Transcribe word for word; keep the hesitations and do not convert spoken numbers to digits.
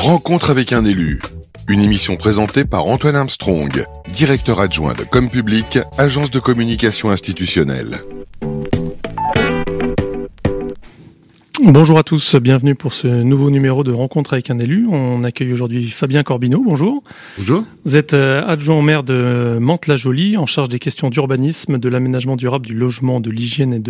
Rencontre avec un élu. Une émission présentée par Antoine Armstrong, directeur adjoint de Com Public, agence de communication institutionnelle. Bonjour à tous, bienvenue pour ce nouveau numéro de Rencontre avec un élu. On accueille aujourd'hui Fabien Corbineau, bonjour. Bonjour. Vous êtes adjoint au maire de Mantes-la-Jolie, en charge des questions d'urbanisme, de l'aménagement durable, du logement, de l'hygiène et de